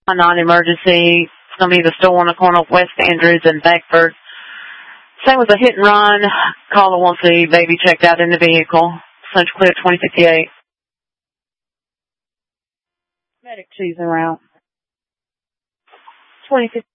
A non-emergency. It's going to be the store on the corner of West Andrews and Beckford. Same with a hit and run. Caller wants the baby checked out in the vehicle. Central Clear 2058. Medic 2's en route. 2058.